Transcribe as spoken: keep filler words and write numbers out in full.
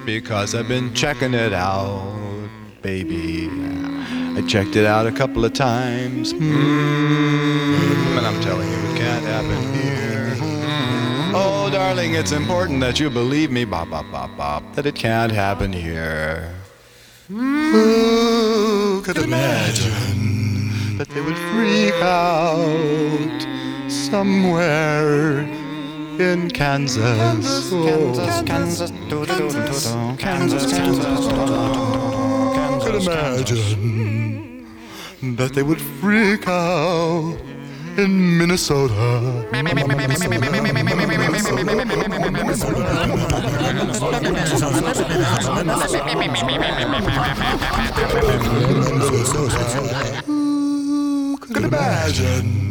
because I've been checking it out, baby. I checked it out a couple of times, mm, and I'm telling you, it can't happen here. Oh, darling, it's important that you believe me, bop, bop, bop, bop, that it can't happen here. Who could imagine that they would freak out somewhere in Kansas? Kansas, Kansas, do do do do do. Kansas, Kansas, do do do. Could imagine that they would freak out in Minnesota. Who could imagine